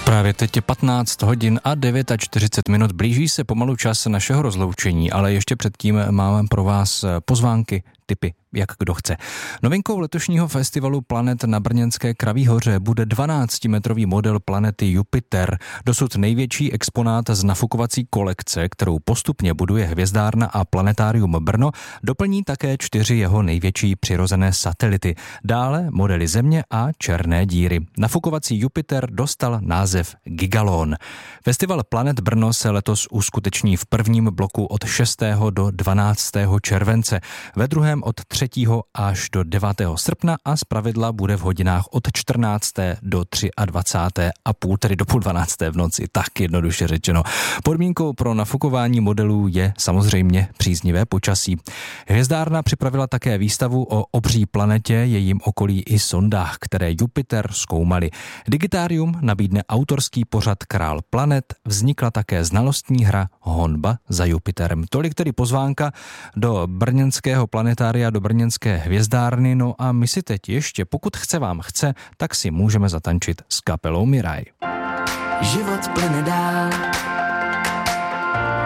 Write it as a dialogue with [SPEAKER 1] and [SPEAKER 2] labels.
[SPEAKER 1] Právě teď je 15 hodin a 49 minut. Blíží se pomalu čas našeho rozloučení, ale ještě předtím máme pro vás pozvánky, tipy, jak kdo chce. Novinkou letošního festivalu Planet na brněnské Kraví hoře bude 12-metrový model planety Jupiter, dosud největší exponát z nafukovací kolekce, kterou postupně buduje hvězdárna a Planetárium Brno, doplní také 4 jeho největší přirozené satelity, dále modely Země a černé díry. Nafukovací Jupiter dostal název Gigalon. Festival Planet Brno se letos uskuteční v prvním bloku od 6. do 12. července, ve druhém od 3. až do 9. srpna a zpravidla bude v hodinách od 14. do 23. a půl, tedy do půl 12. v noci, tak jednoduše řečeno. Podmínkou pro nafukování modelů je samozřejmě příznivé počasí. Hvězdárna připravila také výstavu o obří planetě, jejím okolí i sondách, které Jupiter zkoumaly. Digitarium nabídne autorský pořad Král planet, vznikla také znalostní hra Honba za Jupiterem. Tolik tedy pozvánka do brněnského planetária, do brněnské hvězdárny, no a my si teď ještě, pokud vám chce, tak si můžeme zatančit s kapelou Miraj.
[SPEAKER 2] Život plyne dál,